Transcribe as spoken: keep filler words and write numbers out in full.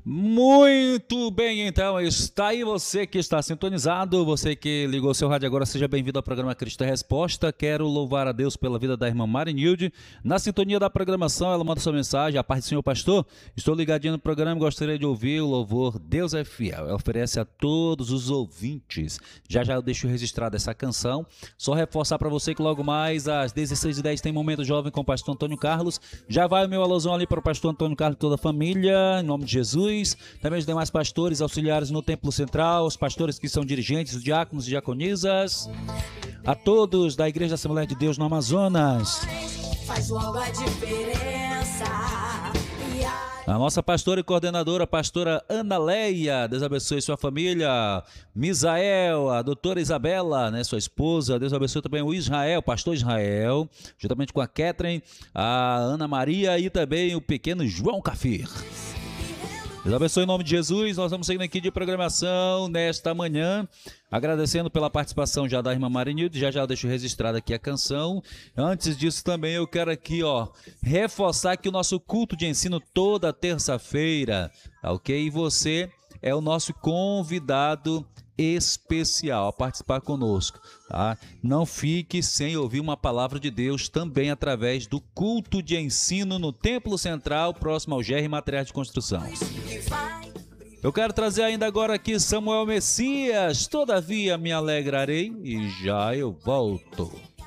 Muito bem, então, está aí você que está sintonizado, você que ligou seu rádio agora, seja bem-vindo ao programa Cristo é Resposta. Quero louvar a Deus pela vida da irmã Marinilde. Na sintonia da programação, ela manda sua mensagem: a paz do Senhor, pastor, estou ligadinho no programa e gostaria de ouvir o louvor Deus é Fiel. Ela oferece a todos os ouvintes. Já já eu deixo registrada essa canção. Só reforçar para você que logo mais às dezesseis e dez tem Momento Jovem com o pastor Antônio Carlos. Já vai o meu alôzão ali para o pastor Antônio Carlos e toda a família, em nome de Jesus. Também os demais pastores auxiliares no Templo Central, os pastores que são dirigentes, os diáconos e diaconisas, a todos da Igreja Assembleia de Deus no Amazonas. Faz logo a diferença. A nossa pastora e coordenadora, a pastora Ana Leia, Deus abençoe sua família. Misael, a doutora Isabela, né, sua esposa, Deus abençoe também o Israel, pastor Israel, juntamente com a Catherine, a Ana Maria e também o pequeno João Cafir. Deus abençoe em nome de Jesus. Nós vamos seguindo aqui de programação nesta manhã, agradecendo pela participação já da irmã Marinilde. Já já eu deixo registrada aqui a canção. Antes disso também eu quero aqui, ó, reforçar que o nosso culto de ensino toda terça-feira, tá ok? E você é o nosso convidado especial a participar conosco, tá? Não fique sem ouvir uma palavra de Deus também através do culto de ensino no Templo Central, próximo ao G R Materiais de Construção. Eu quero trazer ainda agora aqui Samuel Messias, Todavia Me Alegrarei, e já eu volto.